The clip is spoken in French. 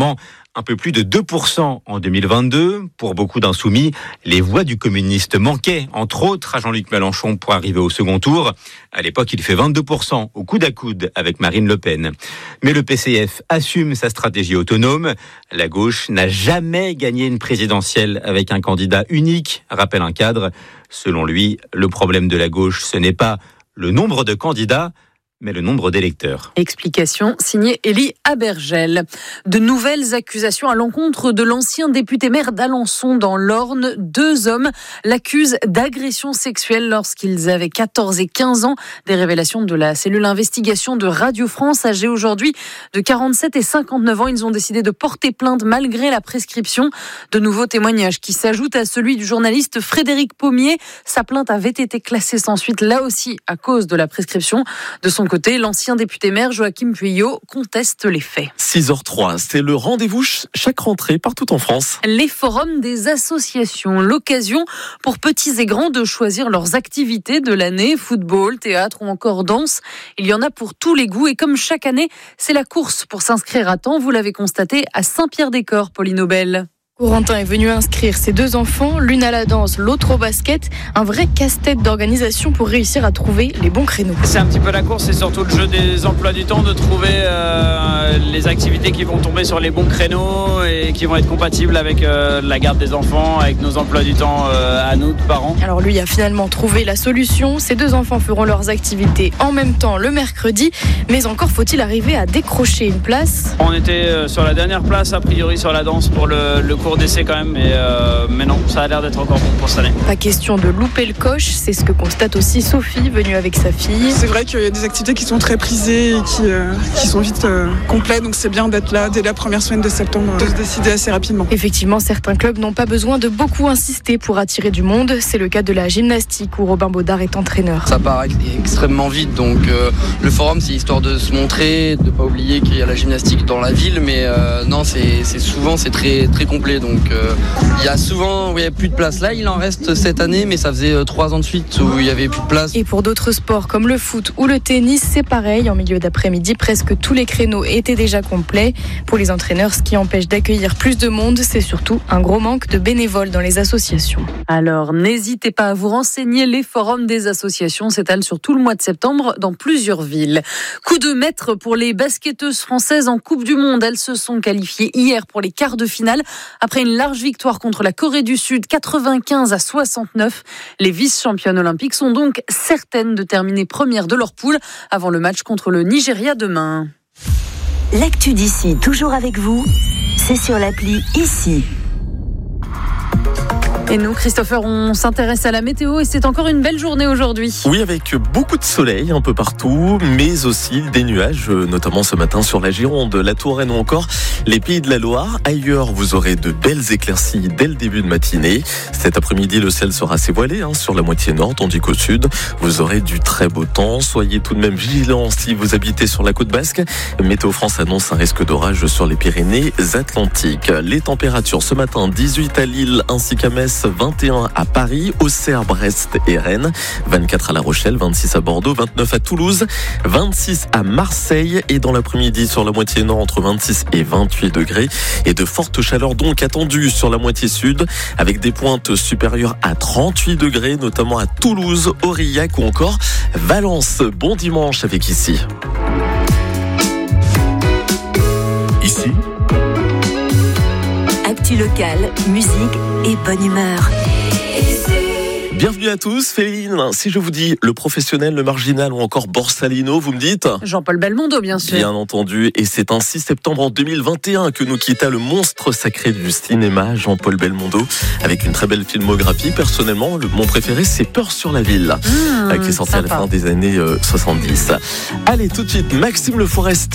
seulement un peu plus de 2% en 2022. Pour beaucoup d'insoumis, les voix du communiste manquaient, entre autres à Jean-Luc Mélenchon pour arriver au second tour. À l'époque, il fait 22% au coude à coude avec Marine Le Pen. Mais le PCF assume sa stratégie autonome. La gauche n'a jamais gagné une présidentielle avec un candidat unique, rappelle un cadre. Selon lui, le problème de la gauche, ce n'est pas le nombre de candidats, mais le nombre d'électeurs. Explication signée Élie Abergel. De nouvelles accusations à l'encontre de l'ancien député maire d'Alençon dans l'Orne. 2 hommes l'accusent d'agression sexuelle lorsqu'ils avaient 14 et 15 ans. Des révélations de la cellule investigation de Radio France. Âgés aujourd'hui de 47 et 59 ans, ils ont décidé de porter plainte malgré la prescription. De nouveaux témoignages qui s'ajoutent à celui du journaliste Frédéric Pommier. Sa plainte avait été classée sans suite, là aussi à cause de la prescription. De son côté, l'ancien député maire Joachim Pueyo conteste les faits. 6h03, c'est le rendez-vous chaque rentrée partout en France. Les forums des associations, l'occasion pour petits et grands de choisir leurs activités de l'année, football, théâtre ou encore danse. Il y en a pour tous les goûts et comme chaque année, c'est la course pour s'inscrire à temps. Vous l'avez constaté à Saint-Pierre-des-Corps, Pauline Aubel. Corentin est venu inscrire ses 2 enfants, l'une à la danse, l'autre au basket. Un vrai casse-tête d'organisation pour réussir à trouver les bons créneaux. C'est un petit peu la course, c'est surtout le jeu des emplois du temps, de trouver les activités qui vont tomber sur les bons créneaux et qui vont être compatibles avec la garde des enfants, avec nos emplois du temps à nous, parents. Alors lui a finalement trouvé la solution. Ses 2 enfants feront leurs activités en même temps le mercredi. Mais encore faut-il arriver à décrocher une place. On était sur la dernière place, a priori sur la danse pour le cours d'essai quand même, mais non, ça a l'air d'être encore bon pour cette année. Pas question de louper le coche, c'est ce que constate aussi Sophie, venue avec sa fille. C'est vrai qu'il y a des activités qui sont très prisées et qui sont vite complètes, donc c'est bien d'être là dès la première semaine de septembre, de se décider assez rapidement. Effectivement, certains clubs n'ont pas besoin de beaucoup insister pour attirer du monde. C'est le cas de la gymnastique où Robin Baudard est entraîneur. Ça part extrêmement vite, donc le forum c'est histoire de se montrer, de ne pas oublier qu'il y a la gymnastique dans la ville, mais non, c'est souvent c'est très, très complet. Donc il y a souvent où il n'y a plus de place. Là, il en reste cette année, mais ça faisait 3 ans de suite où il n'y avait plus de place. Et pour d'autres sports comme le foot ou le tennis, c'est pareil. En milieu d'après-midi, presque tous les créneaux étaient déjà complets. Pour les entraîneurs, ce qui empêche d'accueillir plus de monde, c'est surtout un gros manque de bénévoles dans les associations. Alors, n'hésitez pas à vous renseigner. Les forums des associations s'étalent sur tout le mois de septembre dans plusieurs villes. Coup de maître pour les basketteuses françaises en Coupe du Monde. Elles se sont qualifiées hier pour les quarts de finale. Après une large victoire contre la Corée du Sud, 95-69, les vice-championnes olympiques sont donc certaines de terminer premières de leur poule avant le match contre le Nigeria demain. L'actu d'ici, toujours avec vous, c'est sur l'appli Ici. Et nous, Christopher, on s'intéresse à la météo et c'est encore une belle journée aujourd'hui. Oui, avec beaucoup de soleil un peu partout, mais aussi des nuages, notamment ce matin sur la Gironde, la Touraine ou encore les Pays de la Loire. Ailleurs, vous aurez de belles éclaircies dès le début de matinée. Cet après-midi, le ciel sera assez voilé sur la moitié nord, tandis qu'au sud, vous aurez du très beau temps. Soyez tout de même vigilants si vous habitez sur la côte basque. Météo France annonce un risque d'orage sur les Pyrénées-Atlantiques. Les températures ce matin, 18 à Lille ainsi qu'à Metz, 21 à Paris, Auxerre, Brest et Rennes, 24 à La Rochelle, 26 à Bordeaux, 29 à Toulouse, 26 à Marseille et dans l'après-midi sur la moitié nord entre 26 et 28 degrés et de fortes chaleurs donc attendues sur la moitié sud avec des pointes supérieures à 38 degrés notamment à Toulouse, Aurillac ou encore Valence. Bon dimanche avec Ici. Ici. Actu locale, musique et bonne humeur. Bienvenue à tous. Féline, si je vous dis le professionnel, le marginal ou encore Borsalino, vous me dites Jean-Paul Belmondo, bien sûr. Bien entendu. Et c'est un 6 septembre en 2021 que nous quitta le monstre sacré du cinéma, Jean-Paul Belmondo, avec une très belle filmographie. Personnellement, mon préféré, c'est Peur sur la ville, qui est sorti à la fin des années 70. Allez, tout de suite, Maxime Le Forestier.